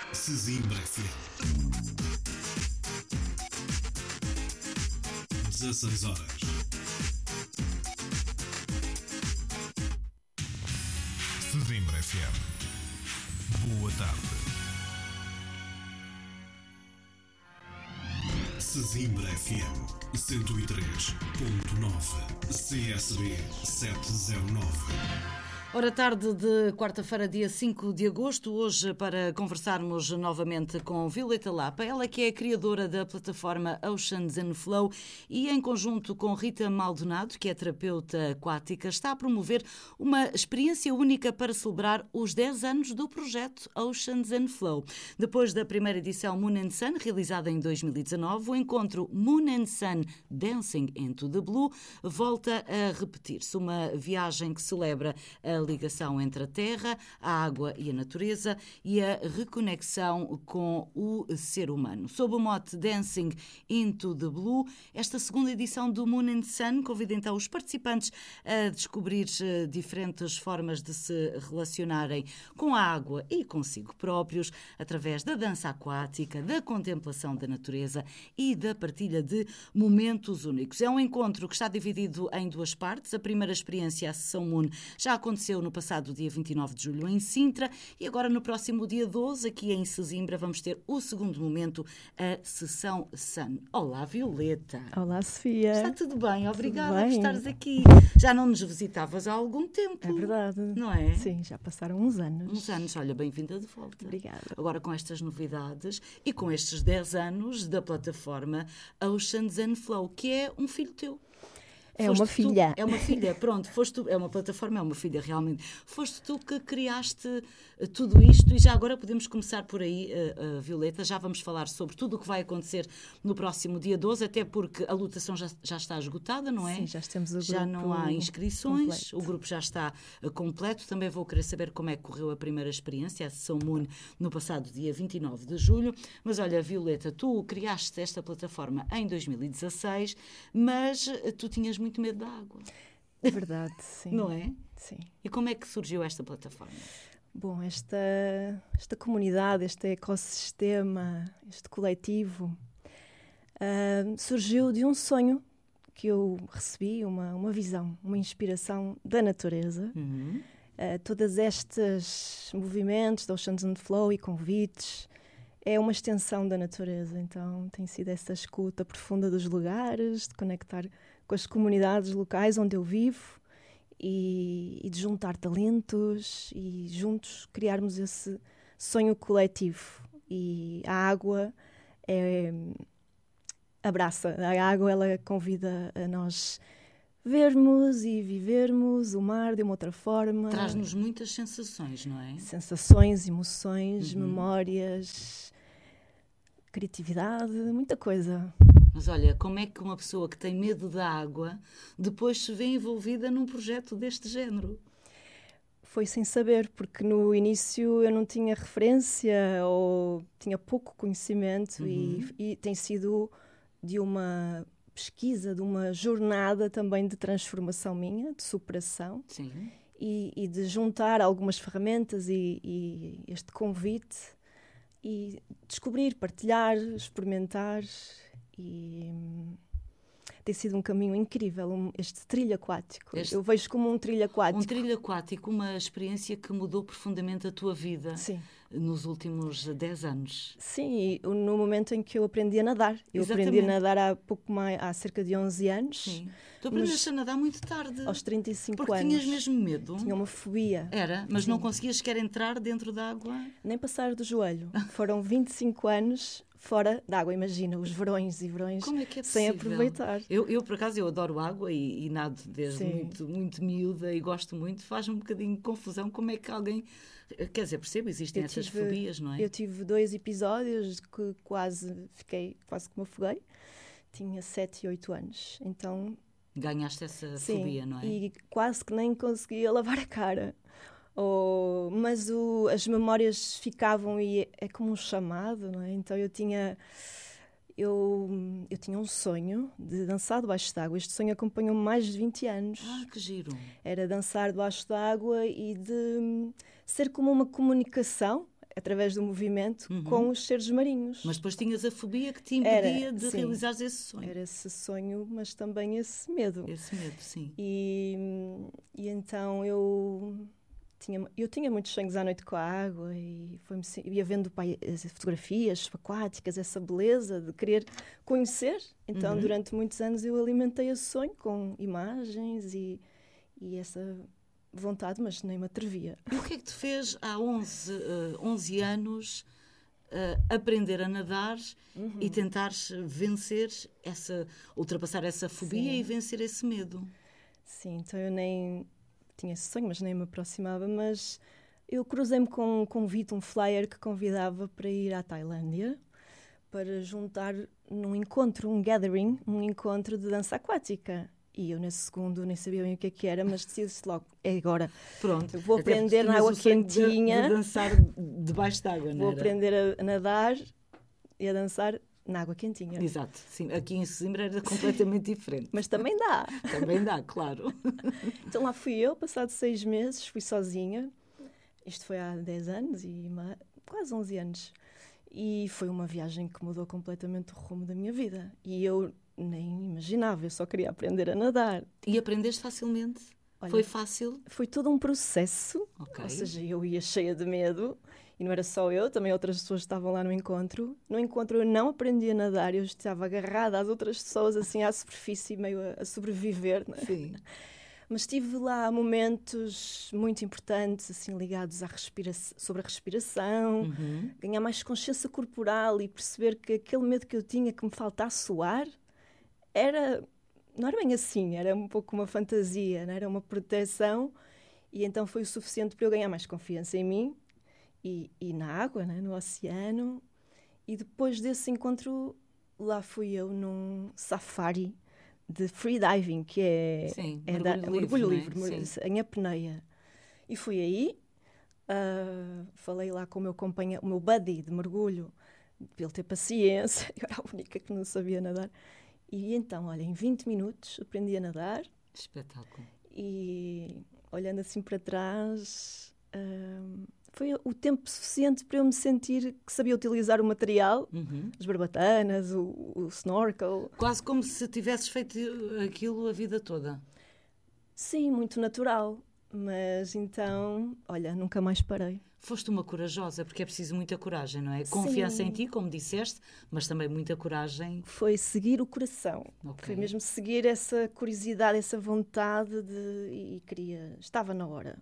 Sesimbra FM. 16 horas. Sesimbra FM. Boa tarde. Sesimbra FM 103.9 CSB 709. Ora, tarde de quarta-feira, dia 5 de agosto, hoje para conversarmos novamente com Violeta Lapa, ela que é a criadora da plataforma Oceans and Flow e em conjunto com Rita Maldonado, que é terapeuta aquática, está a promover uma experiência única para celebrar os 10 anos do projeto Oceans and Flow. Depois da primeira edição Moon and Sun, realizada em 2019, o encontro Moon and Sun Dancing into the Blue volta a repetir-se, uma viagem que celebra a ligação entre a terra, a água e a natureza e a reconexão com o ser humano. Sob o mote Dancing into the Blue, esta segunda edição do Moon and Sun convida então os participantes a descobrir diferentes formas de se relacionarem com a água e consigo próprios, através da dança aquática, da contemplação da natureza e da partilha de momentos únicos. É um encontro que está dividido em duas partes. A primeira experiência, a Sessão Moon, já aconteceu no passado dia 29 de julho em Sintra e agora no próximo dia 12 aqui em Sesimbra vamos ter o segundo momento, a Sessão Sun. Olá, Violeta. Olá, Sofia. Está tudo bem? Obrigada tudo bem? por estares aqui. Já não nos visitavas há algum tempo. É verdade. Não é? Sim, já passaram uns anos. Uns anos. Olha, bem-vinda de volta. Obrigada. Agora com estas novidades e com estes 10 anos da plataforma Oceans and Flow, que é um filho teu. É uma filha. É uma filha, pronto, foste tu, é uma plataforma, é uma filha realmente. Foste tu que criaste tudo isto e já agora podemos começar por aí, Violeta, já vamos falar sobre tudo o que vai acontecer no próximo dia 12, até porque a lotação já está esgotada, não é? Sim, já temos o grupo já não há inscrições, completo. O grupo já está completo. Também vou querer saber como é que correu a primeira experiência, a Sessão Moon, no passado dia 29 de julho. Mas olha, Violeta, tu criaste esta plataforma em 2016, mas tu tinhas muito medo da água. É verdade, sim. Não é? Sim. E como é que surgiu esta plataforma? Bom, esta comunidade, este ecossistema, este coletivo, surgiu de um sonho que eu recebi, uma visão, uma inspiração da natureza. Todos estes movimentos da Oceans and Flow e convites é uma extensão da natureza, então tem sido essa escuta profunda dos lugares, de conectar com as comunidades locais onde eu vivo e de juntar talentos e juntos criarmos esse sonho coletivo. E a água abraça, a água ela convida a nós vermos e vivermos o mar de uma outra forma. Traz-nos muitas sensações, não é? Sensações, emoções, memórias, criatividade, muita coisa. Mas olha, como é que uma pessoa que tem medo da água depois se vê envolvida num projeto deste género? Foi sem saber, porque no início eu não tinha referência ou tinha pouco conhecimento e tem sido de uma pesquisa, de uma jornada também de transformação minha, de superação. Sim. E de juntar algumas ferramentas e este convite e descobrir, partilhar, experimentar. E tem sido um caminho incrível, este trilho aquático. Eu vejo como um trilho aquático. Um trilho aquático, uma experiência que mudou profundamente a tua vida. Sim. Nos últimos 10 anos. Sim, e no momento em que eu aprendi a nadar. Eu aprendi a nadar há cerca de 11 anos. Sim. Tu aprendeste a nadar muito tarde. Aos 35 porque anos. Porque tinhas mesmo medo? Tinha uma fobia. Era, mas Sim. não conseguias sequer entrar dentro da água? Nem passar do joelho. Foram 25 anos fora da água, imagina, os verões e verões. Como é que é possível? Sem aproveitar. Eu por acaso, eu adoro água e nado desde muito miúda e gosto muito. Faz-me um bocadinho de confusão como é que alguém... Quer dizer, percebo, existem essas fobias, não é? Eu tive 2 episódios que fiquei quase que me afoguei. Tinha 7 e 8 anos, então... Ganhaste essa fobia, não é? E quase que nem conseguia lavar a cara. Mas as memórias ficavam e é como um chamado, não é? Então eu tinha um sonho de dançar debaixo d'água. Este sonho acompanhou-me mais de 20 anos. Ah, que giro! Era dançar debaixo d'água e de ser como uma comunicação. através do movimento com os seres marinhos. Mas depois tinhas a fobia que te impedia de realizar esse sonho. Era esse sonho, mas também esse medo. Esse medo, sim. E então eu tinha muitos sonhos à noite com a água e ia vendo as fotografias aquáticas, essa beleza de querer conhecer. Então, durante muitos anos eu alimentei esse sonho com imagens e essa vontade, mas nem me atrevia. E o que é que te fez há 11 anos aprender a nadar e tentares ultrapassar essa fobia e vencer esse medo? Sim, então eu nem tinha esse sonho, mas nem me aproximava, mas eu cruzei-me com um convite, um flyer que convidava para ir à Tailândia para juntar num encontro, um gathering, um encontro de dança aquática. E eu, nesse segundo, nem sabia bem o que é que era, mas decidi-se logo, é agora. Pronto. Eu vou aprender na água quentinha. De dançar debaixo d'água, não Vou era? aprender a nadar e a dançar na água quentinha. Exato. Sim, aqui em Sesimbra era completamente diferente. Mas também dá. Também dá, claro. Então lá fui eu, passado 6 meses, fui sozinha. Isto foi há 10 anos, quase 11 anos. E foi uma viagem que mudou completamente o rumo da minha vida. E eu nem imaginava, eu só queria aprender a nadar. E aprendeste facilmente? Olha, foi fácil? Foi todo um processo. Okay. Ou seja, eu ia cheia de medo. E não era só eu, também outras pessoas estavam lá no encontro. No encontro eu não aprendi a nadar, eu estava agarrada às outras pessoas, assim, à superfície, meio a sobreviver, né? Sim. Mas tive lá momentos muito importantes, assim, ligados sobre a respiração, ganhar mais consciência corporal e perceber que aquele medo que eu tinha que me faltasse o ar, não era bem assim, era um pouco uma fantasia, não era uma proteção, e então foi o suficiente para eu ganhar mais confiança em mim e na água, né, no oceano. E depois desse encontro, lá fui eu num safari de freediving, que é mergulho livre, em apneia. E fui aí, falei lá com o meu companheiro, o meu buddy de mergulho, para ele ter paciência, eu era a única que não sabia nadar. E então, olha, em 20 minutos aprendi a nadar. Espetáculo. E olhando assim para trás, foi o tempo suficiente para eu me sentir que sabia utilizar o material, as barbatanas, o snorkel. Quase como se tivesses feito aquilo a vida toda. Sim, muito natural. Mas então, olha, nunca mais parei. Foste uma corajosa, porque é preciso muita coragem, não é? Confiança em ti, como disseste, mas também muita coragem. Foi seguir o coração. Okay. Foi mesmo seguir essa curiosidade, essa vontade estava na hora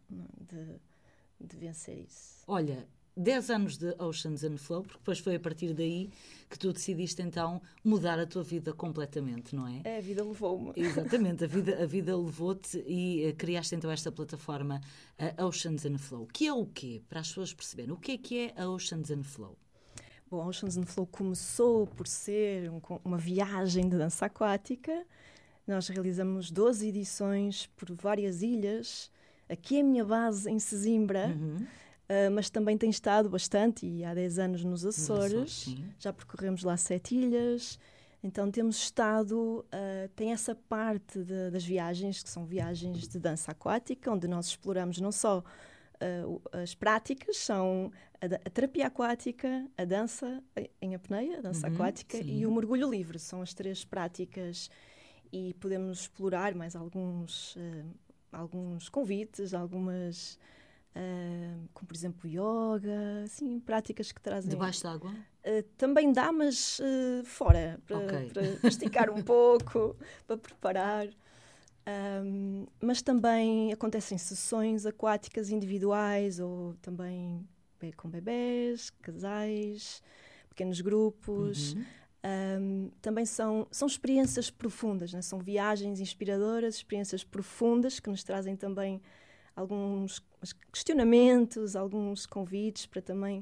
de vencer isso. Olha, 10 anos de Oceans and Flow, porque depois foi a partir daí que tu decidiste então mudar a tua vida completamente, não é? A vida levou-me. Exatamente, a vida levou-te e criaste então esta plataforma Oceans and Flow. Que é o quê? Para as pessoas perceberem, o que é a Oceans and Flow? Bom, a Oceans and Flow começou por ser uma viagem de dança aquática. Nós realizamos 12 edições por várias ilhas. Aqui é a minha base em Sesimbra. Mas também tem estado bastante, e há 10 anos nos Açores. Já percorremos lá 7 ilhas. Então temos estado, tem essa parte das viagens, que são viagens de dança aquática, onde nós exploramos não só as práticas, são a terapia aquática, a dança em apneia, a dança aquática, e o mergulho livre. São as 3 práticas, e podemos explorar mais alguns convites, algumas... como por exemplo yoga, assim, práticas que trazem... Debaixo d'água? Também dá, mas fora, para esticar um pouco, para preparar. Mas também acontecem sessões aquáticas individuais ou também com bebés, casais, pequenos grupos. Também são experiências profundas, né? São viagens inspiradoras, experiências profundas que nos trazem também alguns questionamentos, alguns convites para também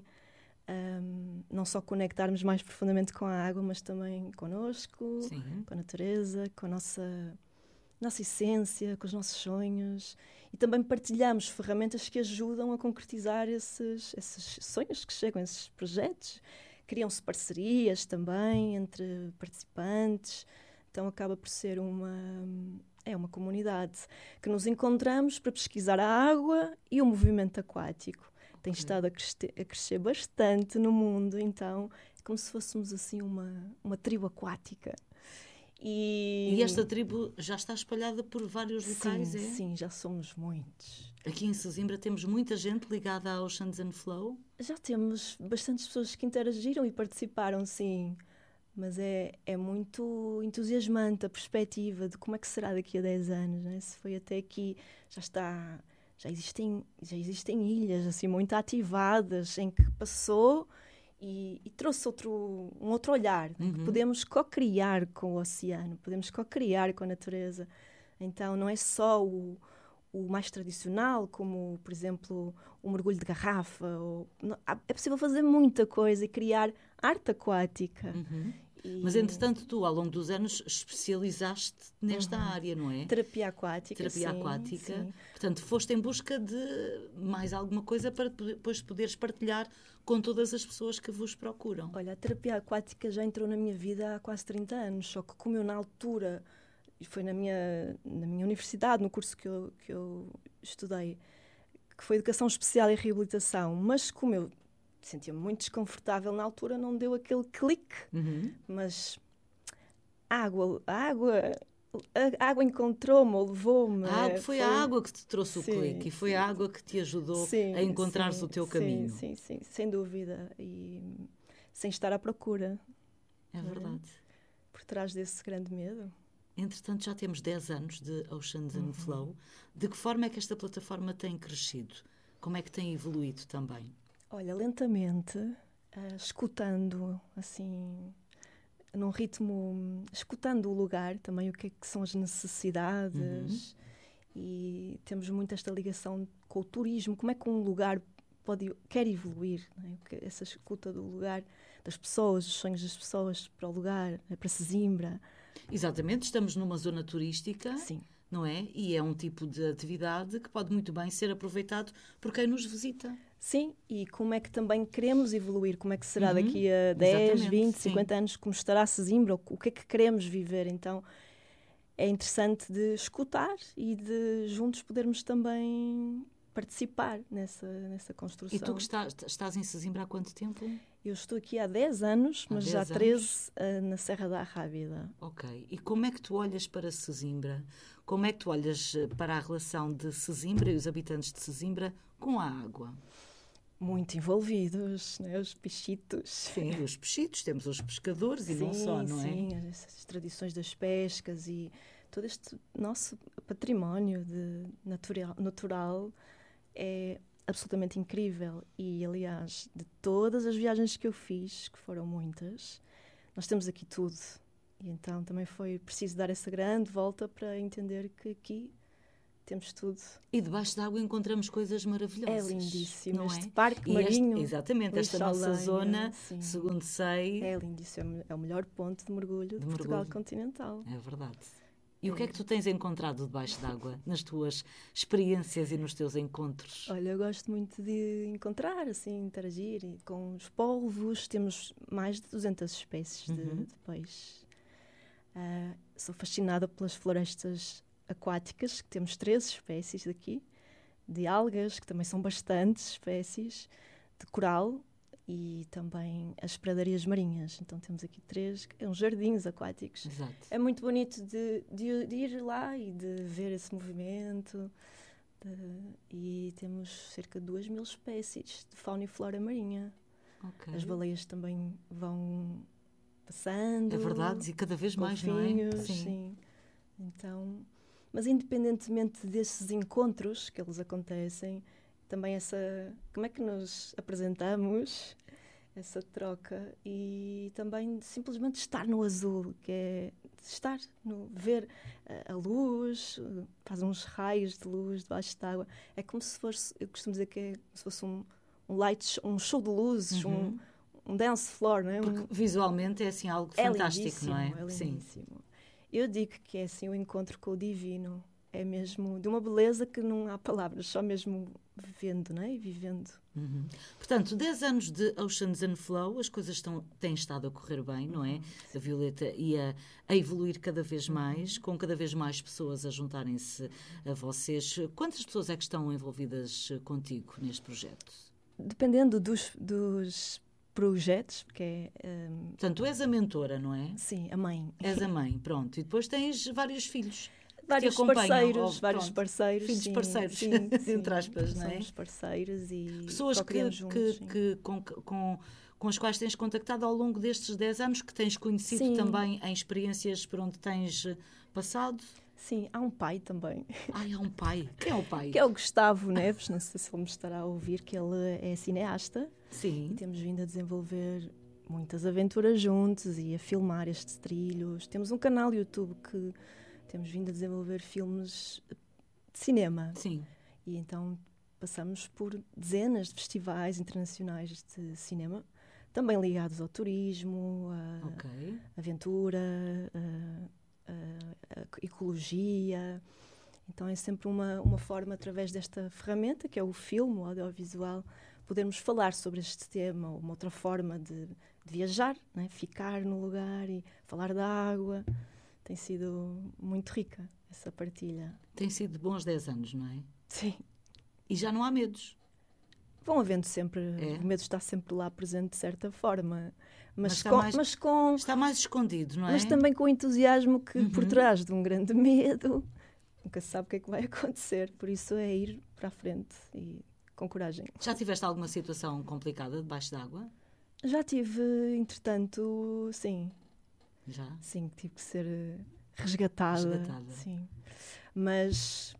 não só conectarmos mais profundamente com a água, mas também connosco, com a natureza, com a nossa essência, com os nossos sonhos. E também partilhamos ferramentas que ajudam a concretizar esses sonhos que chegam, esses projetos. Criam-se parcerias também entre participantes. Então acaba por ser uma comunidade que nos encontramos para pesquisar a água e o movimento aquático. Tem estado a crescer bastante no mundo, então é como se fôssemos assim uma tribo aquática. E esta tribo já está espalhada por vários locais, sim, é? Sim, já somos muitos. Aqui em Sesimbra temos muita gente ligada ao Oceans and Flow? Já temos bastantes pessoas que interagiram e participaram, sim. Mas é muito entusiasmante a perspectiva de como é que será daqui a 10 anos, né? Se foi até aqui, já existem ilhas assim muito ativadas em que passou e trouxe um outro olhar, né? Que podemos co-criar com o oceano, podemos co-criar com a natureza. Então não é só o mais tradicional, como, por exemplo, o mergulho de garrafa. É possível fazer muita coisa e criar arte aquática. Mas, entretanto, tu, ao longo dos anos, especializaste nesta área, não é? Terapia aquática, Sim. Portanto, foste em busca de mais alguma coisa para depois poderes partilhar com todas as pessoas que vos procuram. Olha, a terapia aquática já entrou na minha vida há quase 30 anos, só que como eu, na altura, foi na minha universidade, no curso que eu estudei, que foi Educação Especial e Reabilitação, mas como eu sentia-me muito desconfortável na altura, não deu aquele clique. Mas a água encontrou-me ou levou-me. Foi a água que te trouxe o clique e foi a água que te ajudou a encontrares o teu caminho. Sim, sem dúvida. E sem estar à procura. É verdade. Por trás desse grande medo. Entretanto, já temos 10 anos de Oceans and Flow. De que forma é que esta plataforma tem crescido? Como é que tem evoluído também? Olha, lentamente, escutando, assim, num ritmo, escutando o lugar, também o que são as necessidades, e temos muito esta ligação com o turismo, como é que um lugar quer evoluir, não é? Essa escuta do lugar, das pessoas, dos sonhos das pessoas para o lugar, para Sesimbra. Exatamente, estamos numa zona turística. Sim. Não é? E é um tipo de atividade que pode muito bem ser aproveitado por quem nos visita. Sim, e como é que também queremos evoluir, como é que será daqui a 10, 20, 50 anos, como estará Sesimbra, o que é que queremos viver. Então é interessante de escutar e de juntos podermos também participar nessa construção. E tu que estás em Sesimbra há quanto tempo? Eu estou aqui há 10 anos, mas já há 13 na Serra da Arrábida. Ok. E como é que tu olhas para Sesimbra? Como é que tu olhas para a relação de Sesimbra e os habitantes de Sesimbra com a água? Muito envolvidos, né? Os pechitos. Sim, os pechitos, temos os pescadores e não só, não é? Sim, as tradições das pescas e todo este nosso património natural é absolutamente incrível. E, aliás, de todas as viagens que eu fiz, que foram muitas, nós temos aqui tudo. E então também foi preciso dar essa grande volta para entender que aqui temos tudo. E debaixo d'água encontramos coisas maravilhosas. É lindíssimo. Não este é? parque marinho. Exatamente, esta nossa zona, segundo sei... É lindíssimo. É o melhor ponto de mergulho de Portugal continental. É verdade. E o que é que tu tens encontrado debaixo d'água nas tuas experiências e nos teus encontros? Olha, eu gosto muito de encontrar, assim, interagir com os polvos. Temos mais de 200 espécies de peixe. Sou fascinada pelas florestas aquáticas, que temos 13 espécies daqui, de algas, que também são bastantes espécies, de coral e também as pradarias marinhas. Então temos aqui 3, uns jardins aquáticos. Exato. É muito bonito de ir lá e de ver esse movimento. E temos cerca de 2.000 espécies de fauna e flora marinha. Okay. As baleias também vão passando. É verdade, e cada vez mais, não é? Sim. Então, mas independentemente desses encontros que eles acontecem, também como é que nos apresentamos, essa troca, e também simplesmente estar no azul, que é ver a luz, faz uns raios de luz debaixo d'água. É como se fosse, eu costumo dizer que é como se fosse um show de luzes, um dance floor, não é? Porque visualmente é assim algo fantástico, não é? É lindíssimo. Sim. Eu digo que é assim o encontro com o divino. É mesmo de uma beleza que não há palavras, só mesmo vivendo, não é? E vivendo. Portanto, 10 anos de Oceans and Flow, as coisas têm estado a correr bem, não é? A Violeta ia a evoluir cada vez mais, com cada vez mais pessoas a juntarem-se a vocês. Quantas pessoas é que estão envolvidas contigo neste projeto? dependendo dos projetos, porque Portanto, tu és a mentora, não é? sim, a mãe. És a mãe, pronto. E depois tens vários filhos. Vários acompanham, parceiros, ou, vários pronto, parceiros. filhos sim, parceiros, sim, entre aspas, não é? Somos parceiros e Pessoas co-criamos juntos. Sim. com as quais tens contactado ao longo destes 10 anos, que tens conhecido Sim. também em experiências por onde tens passado. Sim, há um pai também, Ai, há um pai. Quem é o pai? que é o Gustavo Neves, não sei se ele me estará a ouvir, que ele é cineasta e Sim, temos vindo a desenvolver muitas aventuras juntos e a filmar estes trilhos. Temos um canal YouTube que temos vindo a desenvolver filmes de cinema. sim. E então passamos por dezenas de festivais internacionais de cinema, também ligados ao turismo, à Ok. aventura, à ecologia. Então é sempre uma forma, através desta ferramenta, que é o filme, o audiovisual, podermos falar sobre este tema, uma outra forma de viajar, né? Ficar no lugar e falar da água. Tem sido muito rica essa partilha. Tem sido bons 10 anos, não é? Sim. E já não há medos. Vão havendo sempre, É. o medo está sempre lá presente de certa forma, Mas está mais escondido, não é? mas também com o entusiasmo que por trás de um grande medo, nunca se sabe o que é que vai acontecer, por isso é ir para a frente e com coragem. Já tiveste alguma situação complicada debaixo d'água? Já tive, entretanto, sim, Já? tive que ser resgatada. Sim. Mas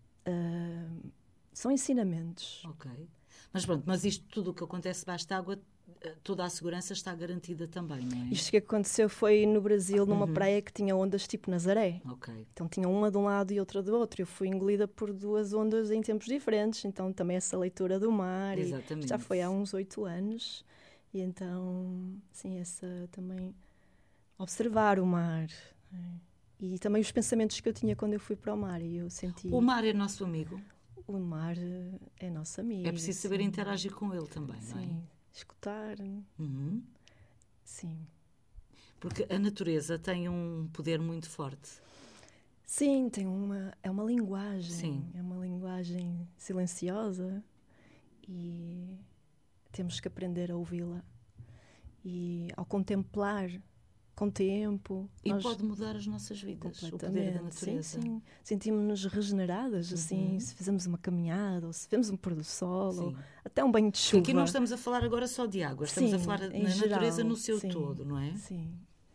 são ensinamentos. Ok. Mas pronto, mas isto tudo o que acontece debaixo d'água, toda a segurança está garantida também, não é? Isto que aconteceu foi no Brasil, numa praia que tinha ondas tipo Nazaré. Ok. Então tinha uma de um lado e outra do outro. Eu fui engolida por duas ondas em tempos diferentes. Então também essa leitura do mar. Exatamente. E já foi há uns 8 anos. E então, sim, essa também... Observar o mar. E também os pensamentos que eu tinha quando eu fui para o mar. E eu senti... O mar é nosso amigo. O mar é nosso amigo. É preciso saber sim. interagir com ele também, não é? Sim, escutar. Uhum. Sim. Porque a natureza tem um poder muito forte. Sim, é uma linguagem. Sim. É uma linguagem silenciosa e temos que aprender a ouvi-la. E ao contemplar com tempo... E pode mudar as nossas vidas, o poder da natureza. Sim. Sentimos-nos regeneradas, assim, se fizermos uma caminhada, ou se vemos um pôr do sol, ou até um banho de chuva. Porque aqui não estamos a falar agora só de água, estamos a falar na natureza no seu todo, não é? Sim.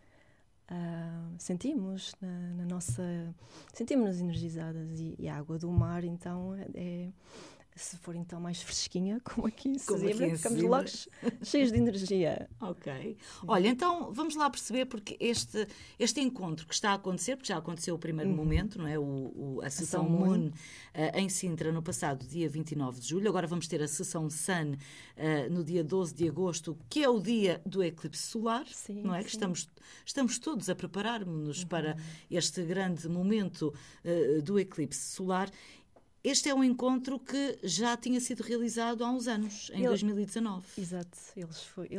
Sentimos na nossa... Sentimos-nos energizadas e a água do mar, então, se for então mais fresquinha, como aqui em Sesimbra, ficamos logo cheios de energia. Ok. Olha, então vamos lá perceber, porque este encontro que está a acontecer, porque já aconteceu o primeiro momento, não é? A sessão Moon em Sintra no passado dia 29 de julho. Agora vamos ter a sessão Sun no dia 12 de agosto, que é o dia do eclipse solar, não é? Que estamos todos a preparar-nos para este grande momento do eclipse solar. Este é um encontro que já tinha sido realizado há uns anos, em 2019. Exato,